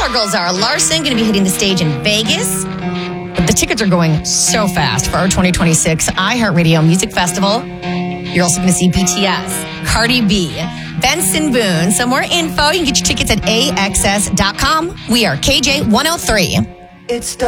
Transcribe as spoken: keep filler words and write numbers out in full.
Our Zara Larson going to be hitting the stage in Vegas. The tickets are going so fast for our twenty twenty-six iHeartRadio Music Festival. You're also going to see B T S, Cardi B, Benson Boone. Some more info. You can get your tickets at A X S dot com. We are K J one oh three. It's the